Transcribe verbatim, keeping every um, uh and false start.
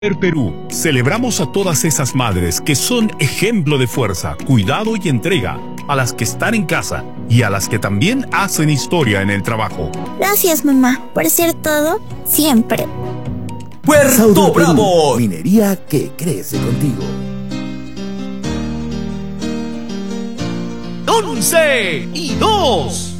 Perú, celebramos a todas esas madres que son ejemplo de fuerza, cuidado y entrega, a las que están en casa y a las que también hacen historia en el trabajo. Gracias, mamá, por ser todo, siempre. ¡Puerto Bravo! Minería que crece contigo. ¡Once y dos!